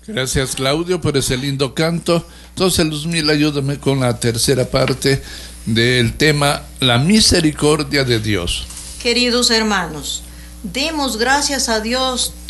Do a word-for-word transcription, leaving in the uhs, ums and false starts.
Gracias, Claudio, por ese lindo canto. Entonces, Luzmila, ayúdame con la tercera parte del tema, la misericordia de Dios. Queridos hermanos, demos gracias a Dios